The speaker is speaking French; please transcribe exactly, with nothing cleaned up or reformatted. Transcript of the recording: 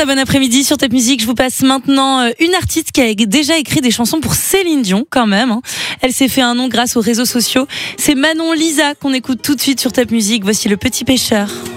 Très bon après-midi sur Top Music. Je vous passe maintenant une artiste qui a déjà écrit des chansons pour Céline Dion quand même. Elle s'est fait un nom grâce aux réseaux sociaux. C'est Manon Lisa qu'on écoute tout de suite sur Top Music. Voici Le Petit Pêcheur.